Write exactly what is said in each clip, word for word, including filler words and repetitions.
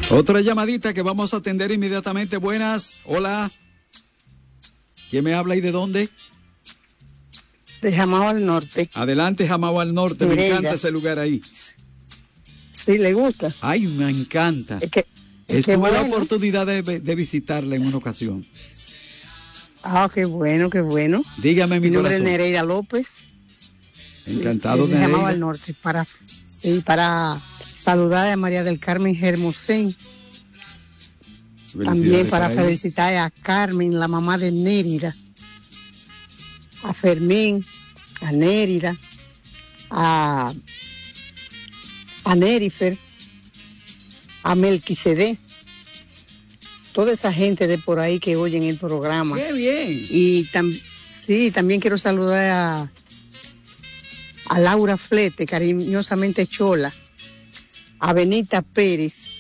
Otra llamadita que vamos a atender inmediatamente. Buenas, hola. ¿Quién me habla y de dónde? De Jamao al Norte. Adelante, Jamao al Norte. Me Nereida. encanta ese lugar ahí. Sí, le gusta. Ay, me encanta. Es que, es que Tuve bueno. la oportunidad de, de visitarla en una ocasión. Ah, qué bueno, qué bueno. Dígame, mi, mi nombre corazón. es Nereida López. Encantado de de Jamao Nereida. al Norte. Para, sí, para saludar a María del Carmen Hermosén. También para, para felicitar a Carmen, la mamá de Nérida. A Fermín, a Nérida, a, a Nerifer, a Melquisedec, toda esa gente de por ahí que oyen el programa. ¡Qué bien! Y tam, sí, también quiero saludar a, a Laura Flete, cariñosamente Chola, a Benita Pérez,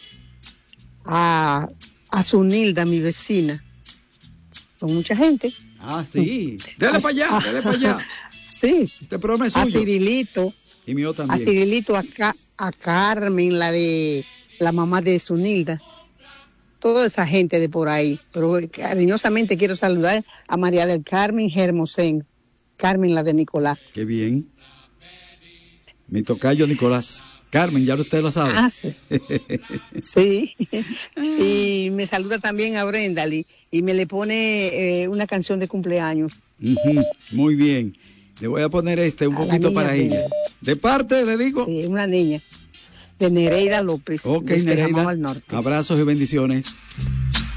a, a Zunilda, mi vecina, con mucha gente. Ah, sí. Dale para allá, dale para allá. Sí. Te prometo. A Cirilito. Y mío también. A Cirilito, a, Ca a Carmen, la de la mamá de Zunilda. Toda esa gente de por ahí. Pero cariñosamente quiero saludar a María del Carmen Hermosén. Carmen, la de Nicolás. Qué bien. Mi tocayo Nicolás. Carmen, ya usted lo sabe. Ah, sí. Sí. Y me saluda también a Brendali y me le pone eh, una canción de cumpleaños. Uh-huh. Muy bien. Le voy a poner este un a poquito para de... ella. ¿De parte, le digo? Sí, una niña. De Nereida López. Ok, desde Nereida. Jamao al Norte. Abrazos y bendiciones.